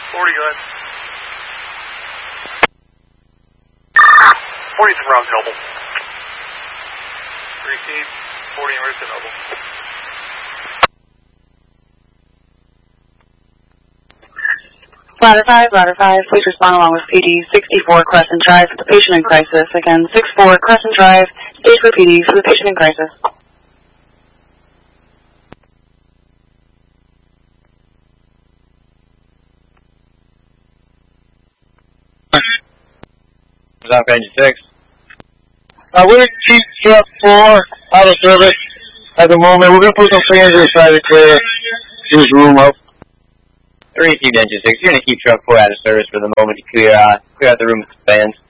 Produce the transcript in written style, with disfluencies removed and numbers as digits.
40, go ahead. 40 from Round Noble. Receive 40 en route to Noble. Ladder 5, please respond along with PD 64 Crescent Drive for the patient in crisis. Again, 64 Crescent Drive, stage for PD for the patient in crisis. South Engine 6. We're Chief Truck 4 out of service at the moment. We're going to put some fans inside to clear this room up. Received Engine 6. You're going to keep Truck 4 out of service for the moment to clear out the room with the fans.